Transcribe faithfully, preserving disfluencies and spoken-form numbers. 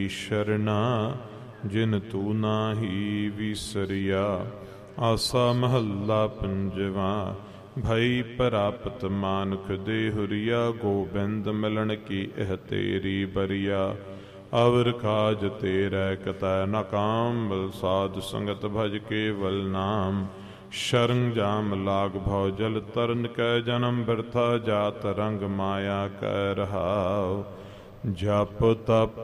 ਸ਼ਰਨਾ ਜਿਨ ਤੂੰ ਨਾਹੀ ਵਿਸਰਿਆ। ਆਸਾ ਮਹੱਲਾ ਪੰਜਵਾ। ਭਈ ਪ੍ਰਾਪਤ ਮਾਨੁਖ ਦੇ ਹੁਰੀਆ। ਗੋਬਿੰਦ ਮਿਲਣ ਕੀ ਇਹ ਤੇਰੀ ਬਰੀਆ। ਅਵਰ ਕਾਜ ਤੇਰੇ ਕਤੈ ਨ ਕਾਮ। ਸਾਧ ਸੰਗਤ ਭਜ ਕੇਵਲ ਨਾਮ। ਸ਼ਰਨ ਜਾਮ ਲਾਗ ਭਉ ਜਲ ਤਰਨ ਕੈ। ਜਨਮ ਬਿਰਥਾ ਜਾਤ ਰੰਗ ਮਾਇਆ ਕੈ ਰਹਾਉ। ਜਪ ਤਪ